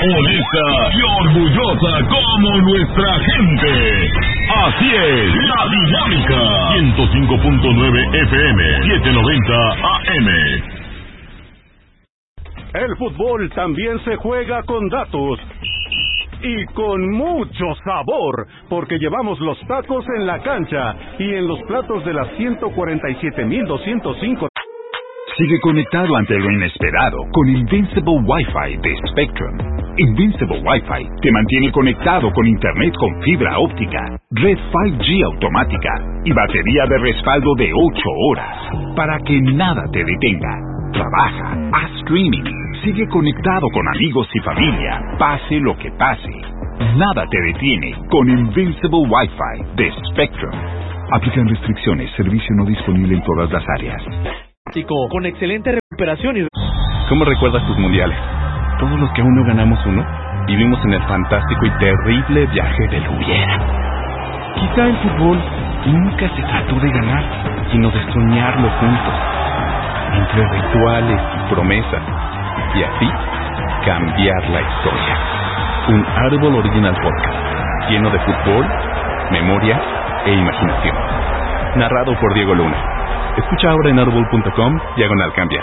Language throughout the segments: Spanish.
honesta y orgullosa como nuestra gente. Así es, La Dinámica. 105.9 FM, 790 AM. El fútbol también se juega con datos y con mucho sabor, porque llevamos los tacos en la cancha y en los platos de las 147.205. Sigue conectado ante lo inesperado con Invincible Wi-Fi de Spectrum. Invincible Wi-Fi te mantiene conectado con internet con fibra óptica, red 5G automática y batería de respaldo de 8 horas para que nada te detenga. Trabaja, haz streaming, sigue conectado con amigos y familia, pase lo que pase. Nada te detiene con Invincible Wi-Fi de Spectrum. Aplican restricciones, servicio no disponible en todas las áreas. Con excelente recuperación y... ¿Cómo recuerdas tus mundiales? Todos los que aún no ganamos uno, vivimos en el fantástico y terrible viaje del hubiera. Quizá el fútbol nunca se trató de ganar, sino de soñarlo juntos, entre rituales y promesas, y así cambiar la historia. Un Audible Original Podcast, lleno de fútbol, memoria e imaginación. Narrado por Diego Luna. Escucha ahora en audible.com/cambiar.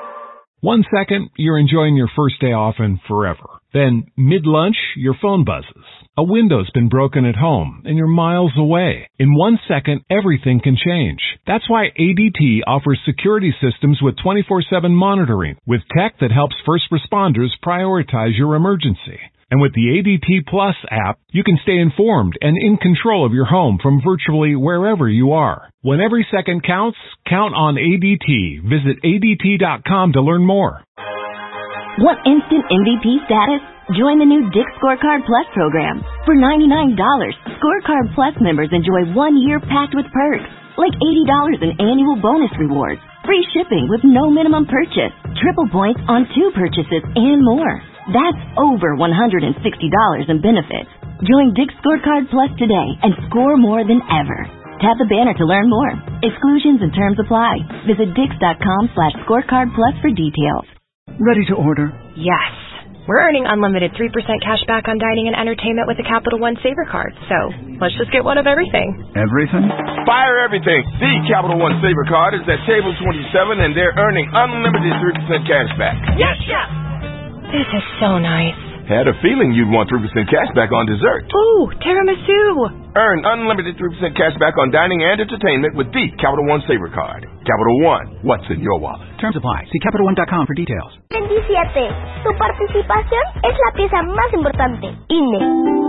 1 second, you're enjoying your first day off and forever. Then, mid-lunch, your phone buzzes. A window's been broken at home, and you're miles away. In 1 second, everything can change. That's why ADT offers security systems with 24/7 monitoring, with tech that helps first responders prioritize your emergency. And with the ADT Plus app, you can stay informed and in control of your home from virtually wherever you are. When every second counts, count on ADT. Visit ADT.com to learn more. Want instant MVP status? Join the new Dick's Scorecard Plus program. For $99, Scorecard Plus members enjoy 1 year packed with perks, like $80 in annual bonus rewards, free shipping with no minimum purchase, triple points on 2 purchases, and more. That's over $160 in benefits. Join Dick's Scorecard Plus today and score more than ever. Tap the banner to learn more. Exclusions and terms apply. Visit Dix.com/scorecard plus for details. Ready to order? Yes. We're earning unlimited 3% cash back on dining and entertainment with the Capital One Saver Card. So, let's just get one of everything. Everything? Fire everything. The Capital One Saver Card is at table 27 and they're earning unlimited 3% cash back. Yes, Chef! This is so nice. Had a feeling you'd want 3% cash back on dessert. Ooh, tiramisu. Earn unlimited 3% cash back on dining and entertainment with the Capital One Saver Card. Capital One, what's in your wallet? Terms apply. See CapitalOne.com for details. 27. Tu participación es la pieza más importante. INE.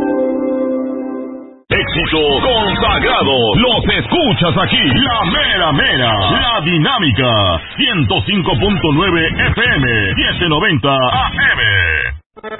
Éxito consagrado. Los escuchas aquí. La mera mera. La Dinámica. 105.9 FM. 790 AM.